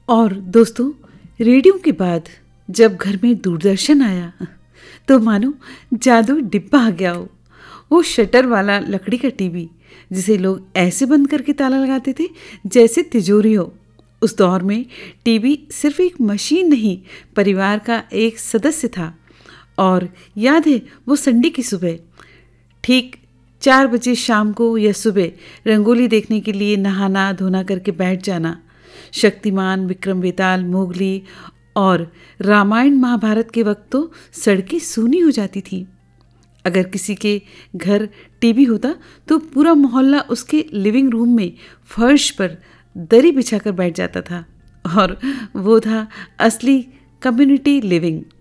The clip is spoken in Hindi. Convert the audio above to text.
और दोस्तों, रेडियो के बाद जब घर में दूरदर्शन आया तो मानो जादू डिब्बा आ गया हो। वो शटर वाला लकड़ी का टीवी जिसे लोग ऐसे बंद करके ताला लगाते थे जैसे तिजोरी हो। उस दौर में टीवी सिर्फ एक मशीन नहीं, परिवार का एक सदस्य था। और याद है वो संडे की सुबह, ठीक 4 बजे शाम को या सुबह रंगोली देखने के लिए नहाना धोना करके बैठ जाना। शक्तिमान, विक्रम बेताल, मोगली और रामायण महाभारत के वक्त तो सड़कें सूनी हो जाती थी। अगर किसी के घर टीवी होता तो पूरा मोहल्ला उसके लिविंग रूम में फर्श पर दरी बिछाकर बैठ जाता था। और वो था असली कम्युनिटी लिविंग।